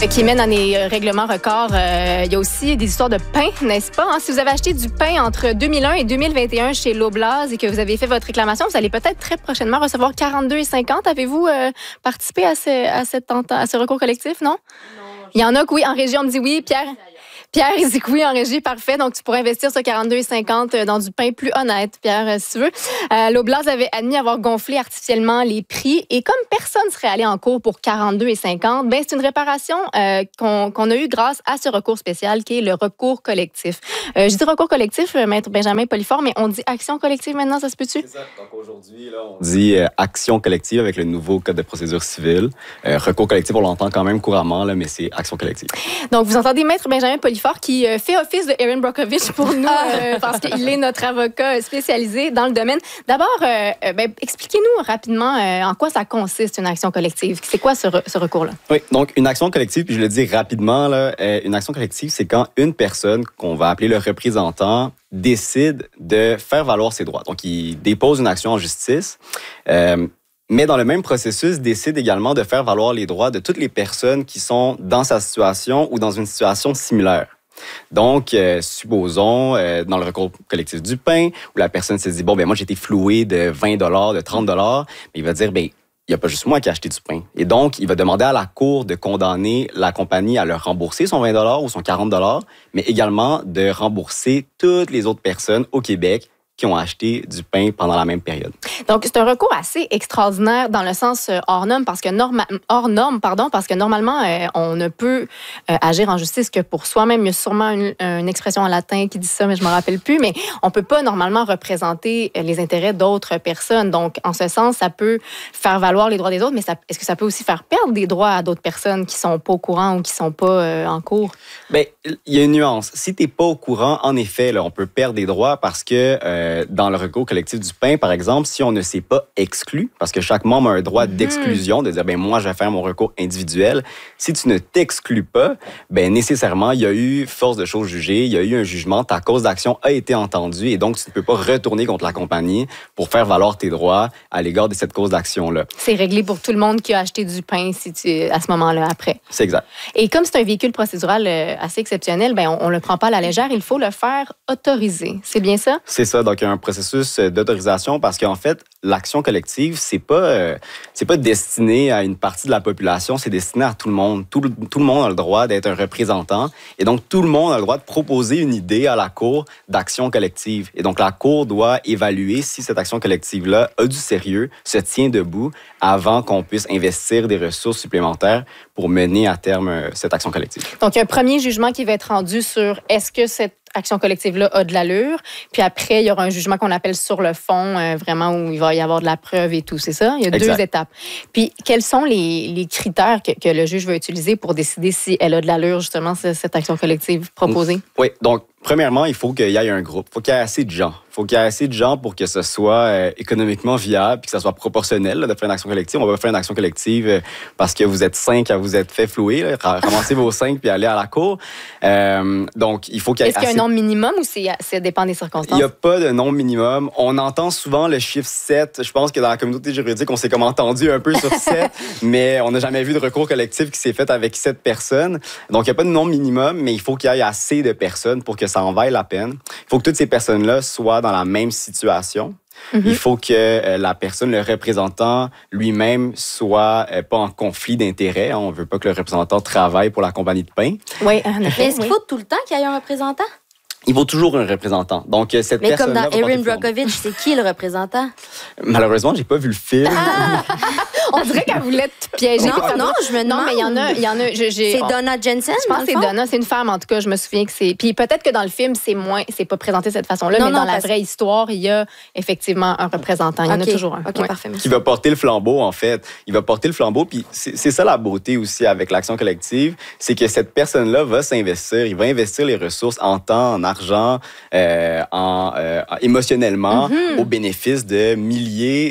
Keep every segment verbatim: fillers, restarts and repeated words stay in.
qui mène à des règlements records. Euh, il y a aussi des histoires de pain, n'est-ce pas? Hein? Si vous avez acheté du pain entre deux mille un et deux mille vingt et un chez Loblaws et que vous avez fait votre réclamation, vous allez peut-être très prochainement recevoir quarante-deux cinquante. Avez-vous euh, participé à ce, à, cette, à ce recours collectif, non? Non. Il y en a que oui, en régie, on me dit oui. Pierre? Pierre, il dit que oui, en régie, parfait. Donc, tu pourrais investir ce quarante-deux cinquante dans du pain plus honnête, Pierre, si tu veux. Euh, Loblaws avait admis avoir gonflé artificiellement les prix. Et comme personne ne serait allé en cours pour quarante-deux cinquante, ben, c'est une réparation euh, qu'on, qu'on a eue grâce à ce recours spécial qui est le recours collectif. Euh, je dis recours collectif, Maître Benjamin Poiliforme, mais on dit action collective maintenant, ça se peut-tu? C'est ça. Donc, aujourd'hui, là, on dit euh, action collective avec le nouveau Code de procédure civile. Euh, recours collectif, on l'entend quand même couramment, là, mais c'est action collective. Donc, vous entendez Maître Benjamin Poiliforme qui fait office de Erin Brockovich pour nous euh, parce qu'il est notre avocat spécialisé dans le domaine. D'abord, euh, ben, expliquez-nous rapidement euh, en quoi ça consiste une action collective. C'est quoi ce, re- ce recours-là? Oui, donc une action collective, puis je le dis rapidement, là, euh, une action collective, c'est quand une personne qu'on va appeler le représentant décide de faire valoir ses droits. Donc, il dépose une action en justice. Euh, mais dans le même processus, décide également de faire valoir les droits de toutes les personnes qui sont dans sa situation ou dans une situation similaire. Donc, euh, supposons, euh, dans le recours collectif du pain, où la personne se dit, bon, ben moi, j'ai été floué de vingt dollars, de trente dollars, mais il va dire, ben il n'y a pas juste moi qui ai acheté du pain. Et donc, il va demander à la cour de condamner la compagnie à leur rembourser son vingt dollars ou son quarante dollars, mais également de rembourser toutes les autres personnes au Québec qui ont acheté du pain pendant la même période. Donc, c'est un recours assez extraordinaire dans le sens hors norme, parce que, norma- hors norme, pardon, parce que normalement, euh, on ne peut euh, agir en justice que pour soi-même. Il y a sûrement une, une expression en latin qui dit ça, mais je ne me rappelle plus. Mais on ne peut pas normalement représenter les intérêts d'autres personnes. Donc, en ce sens, ça peut faire valoir les droits des autres, mais ça, est-ce que ça peut aussi faire perdre des droits à d'autres personnes qui ne sont pas au courant ou qui ne sont pas euh, en cours? Bien, il y a une nuance. Si tu n'es pas au courant, en effet, là, on peut perdre des droits parce que euh, dans le recours collectif du pain, par exemple, si on ne s'est pas exclu, parce que chaque membre a un droit mmh. d'exclusion, de dire, ben moi, je vais faire mon recours individuel. Si tu ne t'exclus pas, ben nécessairement, il y a eu force de chose jugée, il y a eu un jugement, ta cause d'action a été entendue et donc tu ne peux pas retourner contre la compagnie pour faire valoir tes droits à l'égard de cette cause d'action-là. C'est réglé pour tout le monde qui a acheté du pain si tu, à ce moment-là, après. C'est exact. Et comme c'est un véhicule procédural assez exceptionnel, ben on ne le prend pas à la légère, il faut le faire autoriser. C'est bien ça? C'est ça, donc il y a un processus d'autorisation parce qu'en fait, l'action collective, c'est pas, euh, c'est pas destiné à une partie de la population, c'est destiné à tout le monde. Tout, tout le monde a le droit d'être un représentant et donc tout le monde a le droit de proposer une idée à la Cour d'action collective. Et donc la Cour doit évaluer si cette action collective-là a du sérieux, se tient debout avant qu'on puisse investir des ressources supplémentaires pour mener à terme cette action collective. Donc, il y a un premier jugement qui va être rendu sur est-ce que cette action collective-là a de l'allure. Puis après, il y aura un jugement qu'on appelle sur le fond, euh, vraiment où il va y avoir de la preuve et tout, c'est ça? Il y a exact. Deux étapes. Puis quels sont les, les critères que, que le juge va utiliser pour décider si elle a de l'allure, justement, cette action collective proposée? Oui, donc, premièrement, il faut qu'il y ait un groupe. Il faut qu'il y ait assez de gens. Il faut qu'il y ait assez de gens pour que ce soit euh, économiquement viable puis que ça soit proportionnel là, de faire une action collective. On va faire une action collective euh, parce que vous êtes cinq à vous être fait flouer. Là, ramassez vos cinq puis aller à la cour. Euh, donc, il faut qu'il y ait Est-ce qu'il y a assez... un nombre minimum ou c'est, ça dépend des circonstances? Il n'y a pas de nombre minimum. On entend souvent le chiffre sept. Je pense que dans la communauté juridique, on s'est comme entendu un peu sur sept, mais on n'a jamais vu de recours collectif qui s'est fait avec sept personnes. Donc, il n'y a pas de nombre minimum, mais il faut qu'il y ait assez de personnes pour que ça en vaille la peine. Il faut que toutes ces personnes-là soient dans la même situation. Mm-hmm. Il faut que euh, la personne, le représentant lui-même, soit euh, pas en conflit d'intérêts. On ne veut pas que le représentant travaille pour la compagnie de pain. Oui, en effet. Mais est-ce qu'il faut tout le temps qu'il y ait un représentant? Il faut toujours un représentant. Donc, cette Mais comme personne-là dans Erin Brockovich, c'est qui le représentant? Malheureusement, j'ai pas vu le film. Ah! On dirait qu'elle voulait te piéger. Non, non, je me demande. Non, mais il y en a, il y en a. Je, j'ai, c'est on, Donna Jensen. Je pense que c'est Donna, c'est une femme en tout cas. Je me souviens que c'est. Puis peut-être que dans le film, c'est moins, c'est pas présenté de cette façon-là, non, mais non, dans la vraie histoire, il y a effectivement un représentant. Il y en okay. a toujours un. Ok, ouais. parfait. Qui va porter le flambeau en fait. Il va porter le flambeau. Puis c'est, c'est ça la beauté aussi avec l'action collective, c'est que cette personne-là va s'investir. Il va investir les ressources en temps, en argent. Euh, en, euh, émotionnellement mm-hmm. au bénéfice de milliers,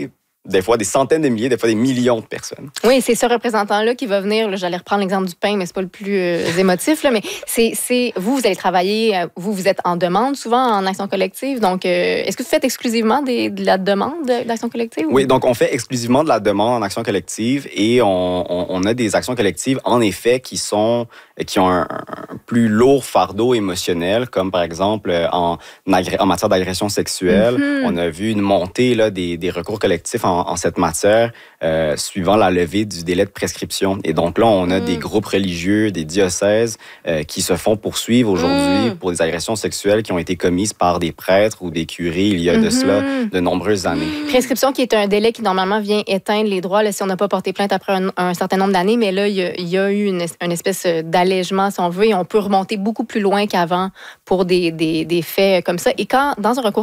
des fois des centaines de milliers, des fois des millions de personnes. Oui, c'est ce représentant-là qui va venir. Là, j'allais reprendre l'exemple du pain, mais c'est pas le plus euh, émotif. Là, mais c'est, c'est vous, vous allez travailler, euh, vous, vous êtes en demande souvent en action collective. Donc, euh, est-ce que vous faites exclusivement des, de la demande d'action collective? Oui, donc on fait exclusivement de la demande en action collective et on, on, on a des actions collectives, en effet, qui sont qui ont un, un plus lourd fardeau émotionnel, comme par exemple en, en matière d'agression sexuelle. Mm-hmm. On a vu une montée là, des, des recours collectifs en, en cette matière euh, suivant la levée du délai de prescription. Et donc là, on a mm. des groupes religieux, des diocèses euh, qui se font poursuivre aujourd'hui mm. pour des agressions sexuelles qui ont été commises par des prêtres ou des curés il y a mm-hmm. de cela de nombreuses années. Prescription qui est un délai qui normalement vient éteindre les droits là, si on n'a pas porté plainte après un, un certain nombre d'années, mais là, il y a, il y a eu une, une espèce d'allègement, si on veut, et on peut remonter beaucoup plus loin qu'avant pour des, des, des faits comme ça. Et quand, dans un recours